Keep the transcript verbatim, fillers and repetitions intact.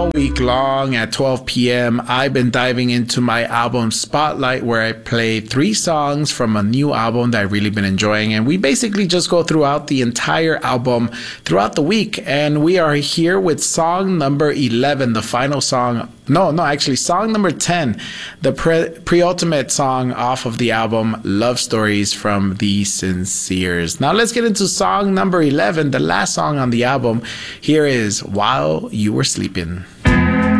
all week long at twelve p.m. I've been diving into my album Spotlight, where I play three songs from a new album that I've really been enjoying. And we basically just go throughout the entire album throughout the week. And we are here with song number eleven, the final song. No, no, actually, song number ten, the pre- pre-ultimate song off of the album Love Stories from The Sinceres. Now let's get into song number eleven, the last song on the album. Here is While You Were Sleeping.